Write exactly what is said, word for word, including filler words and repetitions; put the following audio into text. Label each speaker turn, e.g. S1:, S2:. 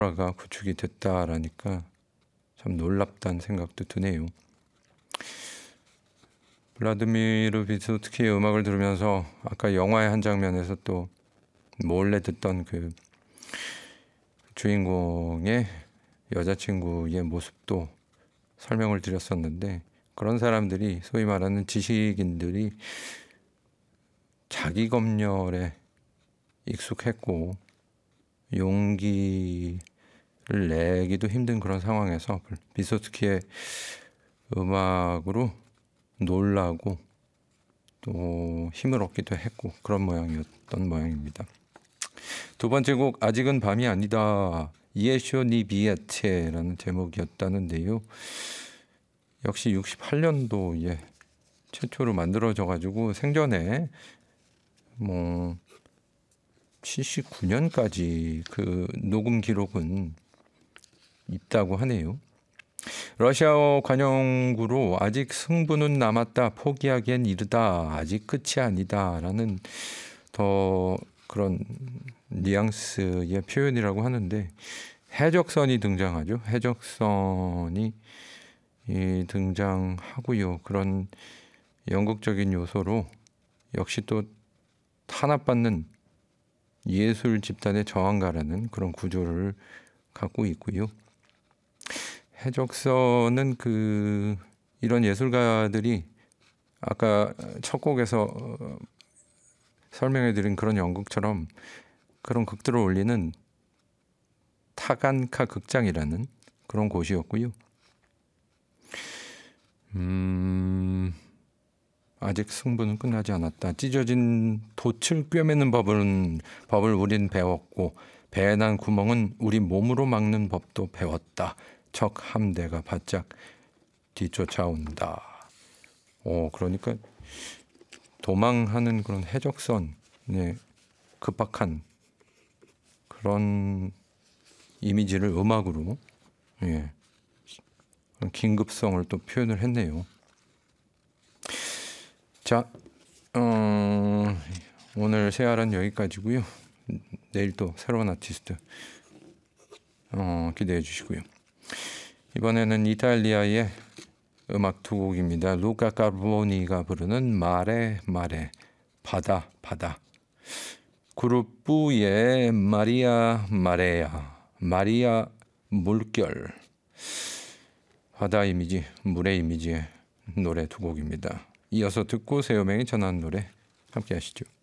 S1: 가 구축이 됐다라니까 참 놀랍다는 생각도 드네요. 블라드미르 비소트키의 음악을 들으면서 아까 영화의 한 장면에서 또 몰래 듣던 그 주인공의 여자친구의 모습도 설명을 드렸었는데, 그런 사람들이 소위 말하는 지식인들이 자기 검열에 익숙했고 용기를 내기도 힘든 그런 상황에서 비소트키의 음악으로 놀라고 또 힘을 얻기도 했고 그런 모양이었던 모양입니다. 두 번째 곡 아직은 밤이 아니다, 이에쇼 니 비에체라는 제목이었다는데요. 역시 육십팔 년도에 최초로 만들어져 가지고 생전에 뭐 칠십구 년까지 그 녹음 기록은 있다고 하네요. 러시아어 관용구로 아직 승부는 남았다, 포기하기엔 이르다, 아직 끝이 아니다 라는 더 그런 뉘앙스의 표현이라고 하는데, 해적선이 등장하죠. 해적선이 이 등장하고요. 그런 연극적인 요소로 역시 또 탄압받는 예술 집단의 저항가라는 그런 구조를 갖고 있고요. 해적선은 그 이런 예술가들이 아까 첫 곡에서 설명해드린 그런 연극처럼 그런 극들을 올리는 타간카 극장이라는 그런 곳이었고요. 음, 아직 승부는 끝나지 않았다. 찢어진 돛을 꿰매는 법은 법을 우린 배웠고, 배에 난 구멍은 우리 몸으로 막는 법도 배웠다. 적 함대가 바짝 뒤쫓아온다. 오, 그러니까 도망하는 그런 해적선의 급박한 그런 이미지를 음악으로, 예, 긴급성을 또 표현을 했네요. 자, 어, 오늘 새알은 여기까지고요. 내일 또 새로운 아티스트 어, 기대해 주시고요. 이번에는 이탈리아의 음악 두 곡입니다. 루카 카보니가 부르는 마레 마레, 바다 바다. 그룹 뿌의 마리아 마레야, 마리아 물결. 바다 이미지, 물의 이미지의 노래 두 곡입니다. 이어서 듣고 세요맹이 전한 노래 함께 하시죠.